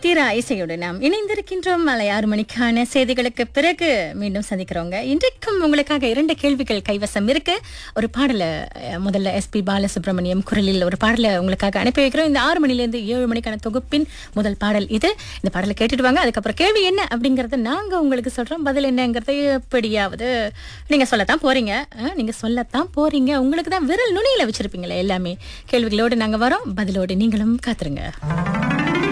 தீரா இசையோடு நாம் இணைந்திருக்கின்றோம். மாலை 6 மணிக்கான செய்திகளுக்கு பிறகு மீண்டும் சந்திக்கிறோங்க. இன்றைக்கும் உங்களுக்காக 2 கேள்விகள் கைவசம் இருக்கு. ஒரு பாடல முதல்ல எஸ்பி பாலசுப்ரமணியம் குரலில் ஒரு பாடலை உங்களுக்காக அனுப்பி வைக்கிறோம். இந்த 6 மணிலேருந்து 7 மணிக்கான தொகுப்பின் முதல் பாடல் இது. இந்த பாடலை கேட்டுட்டு வாங்க. அதுக்கப்புறம் கேள்வி என்ன அப்படிங்கறத நாங்க உங்களுக்கு சொல்றோம். பதில் என்னங்கறத எப்படியாவது நீங்க சொல்லத்தான் போறீங்க. உங்களுக்கு தான் விரல் நுனியில வச்சிருப்பீங்களே எல்லாமே. கேள்விகளோடு நாங்க வரோம். பதிலோடு நீங்களும் காத்துருங்க.